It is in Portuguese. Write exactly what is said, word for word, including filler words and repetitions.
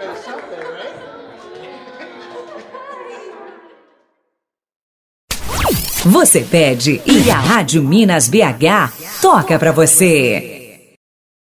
Você pede e a Rádio Minas B H toca pra você.